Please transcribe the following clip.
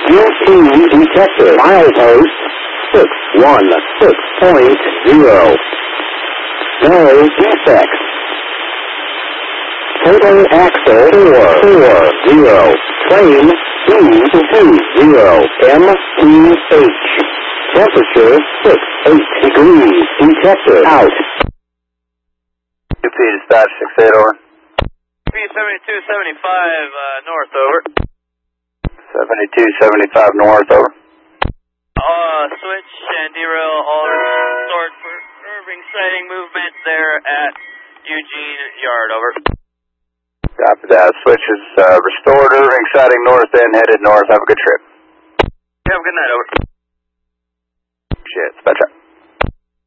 UT detected. Milepost 616.0. No defects. Total axle 440. Train B20. MTH. Temperature 68 degrees. Detector out. UP dispatch 68 over. B7275 north over. 7275 north over. Switch and derail all restored for Irving sighting movement there at Eugene Yard over. Copy that. Switch is restored. Irving sighting north end, headed north. Have a good trip. Have a good night over. Shit, dispatch out.